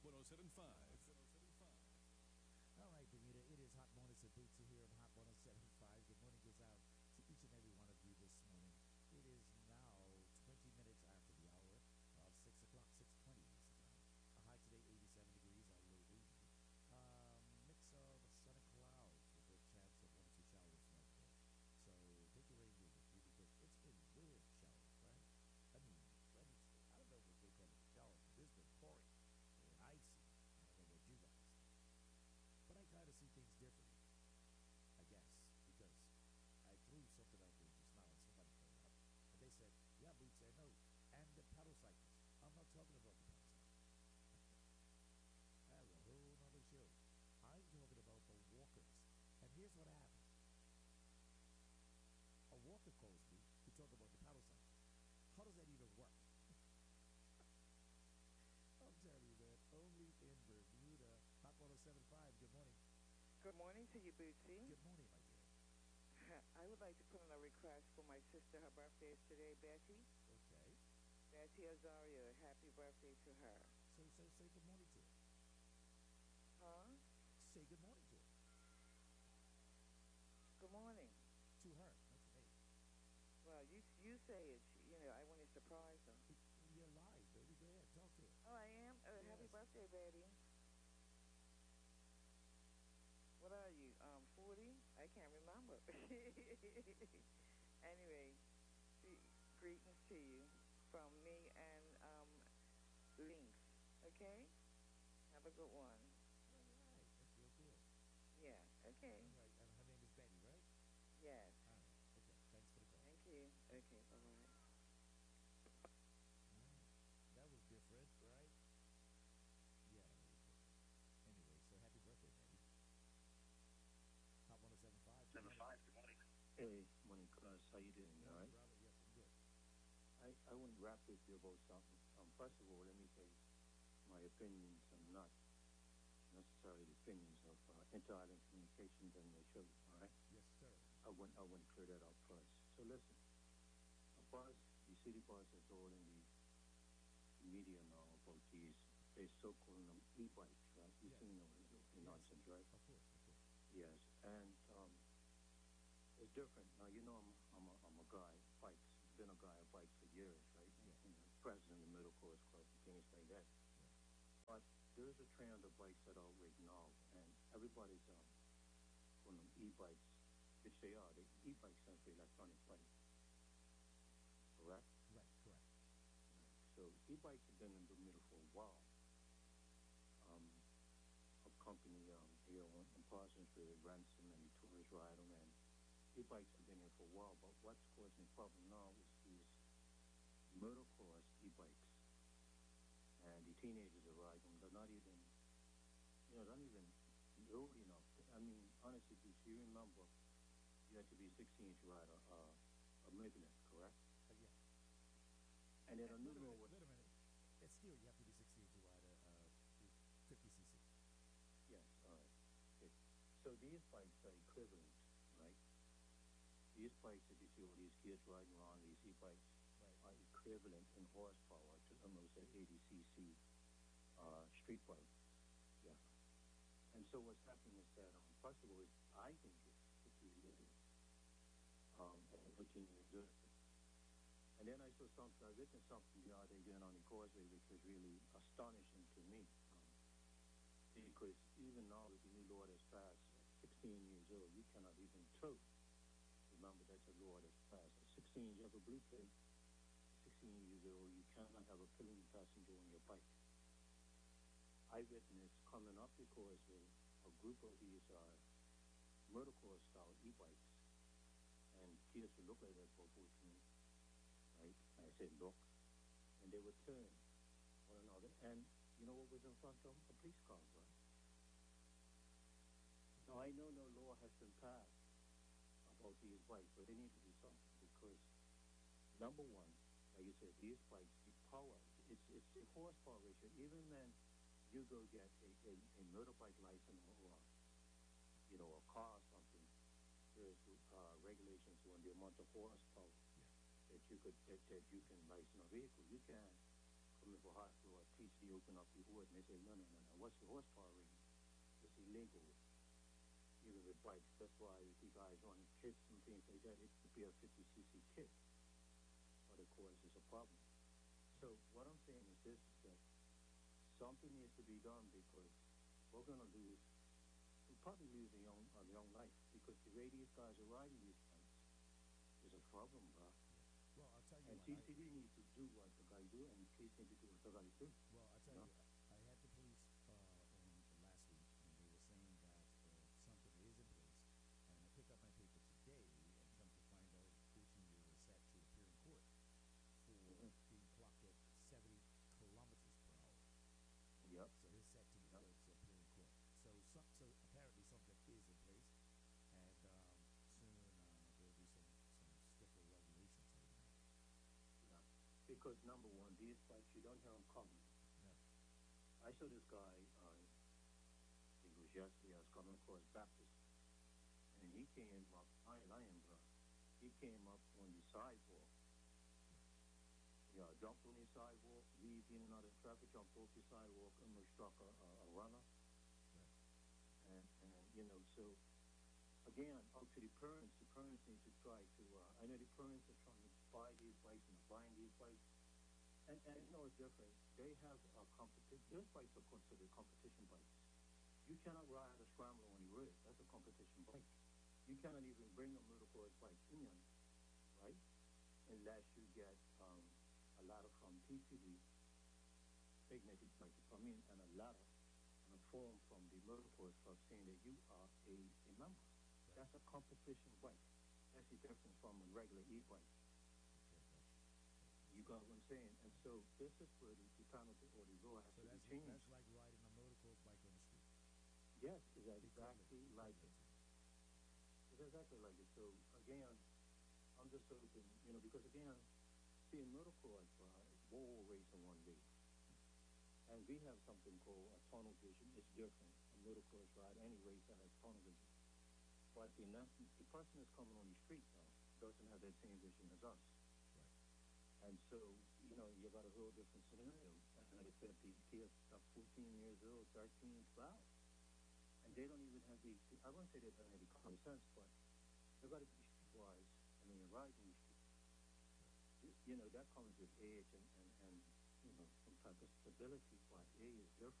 1075. All right, Bermuda, it is Hot Mornings with Bootsy here on Hot 1075. Good morning goes out to each and every one of you this morning. It is now 20 minutes after the hour of 6 o'clock, 6:20 Eastern Time. A high today, 87 degrees, a low 80. Mix of sun and clouds with a chance of one or two showers throughout the day. So take your rain gear with you because it's been weird showers, right? I mean, let me say, I don't know what they call it showers, but it's been pouring and icy. I don't know what you guys think. But I kind of see things differently, I guess, because I threw something out there just now and somebody brought it up. And they said, yeah, Boots, I know. And the pedal cycles. I'm not talking about the pedal cycles. That's a whole nother show. I'm talking about the walkers. And here's what happened. A walker calls me to talk about the pedal cycles. How does that even work? I'm telling you, man, only in Bermuda. Hot 1075, good morning. Good morning to you, Bootsy. Good morning, my dear. I would like to put in a request for my sister. Her birthday is today, Betty. Okay. Betty Azaria. Happy birthday to her. So say good morning to her. Huh? Say good morning to her. Good morning. To her, not to me. Well, you say it. I want to surprise her. You're live, baby. Go ahead, talk to her. Oh, I am? Happy Yes. birthday, Betty. What are you, 40? I can't remember. Anyway, greetings to you from me and Lynx. Okay? Have a good one. All right, that's real good. Yeah, okay. All right, and her name is Betty, right? Yes. All right, okay. Thanks for the call. Thank you. Okay, bye-bye. All right. That was different, right? Yeah, that was different. Anyway, so happy birthday, Betty. Hot 1075. Good morning. Good morning. Hey, morning, cuz. How you doing? All right. Brother. Yes, I'm good. I want to rap with you about something. First of all, let me say my opinions are not necessarily the opinions of Inter-Island Communications and your show. All right. Yes, sir. I want to clear that up first. So listen, a buzz, the city buzz is all in the media now about these. They so calling them e-bikes, right? You've Yes. seen the nonsense, right? Of course, of course. Yes, and it's different. Now you know I'm a guy bikes. Been a guy of bikes for years, right? Yeah. President of the Middle Course Club and things like that. Yeah. But there is a trend of bikes that are right now, and everybody's on them e-bikes, which they are. The e-bikes stand for electronic bike, correct? Right, correct. So e-bikes have been in Bermuda for a while. A company here in Parsonsville rents them and the tourists ride them, and e-bikes have been here for a while. But what's causing a problem now is these motocross e-bikes, and the teenagers are riding them. They're not even, not even old enough. I mean, honestly, do you remember you had to be 16 to ride a Midland, correct? Yeah. And then a new Wait a law minute, was, wait a minute. It's still, you have to be 16 to ride a 50cc. yes, all right. Okay. So these bikes are equivalent, right? These bikes that you see all these kids riding around, these e-bikes, Right. are equivalent in horsepower to almost an 80cc street bike. Yeah. And so what's happening is that, first of all, I think it's illegal. And continue to do it. And then I saw something, I written something the other day going on the causeway, which was really astonishing to me. Because even now with the new law that's passed, at 16 years old, you cannot even tow. Remember, that's a law that's passed. At 16, you have a blue plate. 16 years old, you cannot have a pillion passenger on your bike. I witnessed coming up the causeway a group of these motocross-style e-bikes, and kids would look like that for 14, right? And I said, look, and they would turn one another, and you know what was in front of them? A police car, right? Now, I know no law has been passed about these bikes, but they need to do something, because number one, like you said, these bikes, the power, it's the horsepower ratio. Even when you go get a motorbike license or a car or something, there's regulations on the amount of horsepower that you can license a vehicle. You can come in for high floor, teach the you open up the hood and they say, no, no, no, no. What's the horsepower rating? It's illegal, even with bikes. That's why if you guys run kits and things like that, it could be a 50cc kit, but of course it's a problem. So what I'm saying is this: is that something needs to be done because we're going to lose. We'll probably lose a young life because the way these guys are riding these bikes is a problem, bro. Well, I'll tell you And what. TCD needs to do what the guy do, and police need to do what the guy do. Well, I'll tell you, I had the police on last week, and they were saying that something is in place. And I picked up my paper today, and come to find out, 14-year is set to appear in court for being clocked at 70 kilometers per hour. Yep. So he's set to appear in court. So apparently something is in place, and soon there'll be some stiffer regulations, I would imagine. Yeah. Because number one, these bikes, you don't hear them coming. No. I saw this guy, I think it was yesterday, I was coming across Baptist, and he came up, I ain't lying, bro. He came up on the sidewalk. Yeah, jumped on the sidewalk, weaved in and out of traffic, jumped off the sidewalk, almost struck a runner. Right. And you know, so again, up to the parents need to try to, I know the parents are trying to buy these bikes and are buying these bikes. And you know, it's different. They have a competition. Those bikes are considered competition bikes. You cannot ride a scrambler on the road. That's a competition bike. You cannot even bring a motocross bike in, right? Unless you get a ladder from TCD, Big Naked Bike to come in, and a ladder and a form from the motocross club saying that you are a member. Right. That's a competition bike. That's the difference from a regular e-bike. Okay, You got what I'm saying? And so this is where the penalty or the law has so to be that's changed. like riding a motocross bike on the street. Yes, it's exactly like it. It's exactly like it. So again, I'm just hoping, you know, because again, seeing motocross wall racing one day, and we have something called a tunnel vision. It's different. A motocross ride, any race that has tunnel vision. But the person that's coming on the street now doesn't have that same vision as us. Right. And so, you know, you got a whole different scenario. And like I said, these kids are 14 years old, 13, 12. And they don't even have I wouldn't say they don't have the common sense, but they've got to be streetwise. I mean, riding the street. You know, that comes with age and you know, some type of stability, but age is different.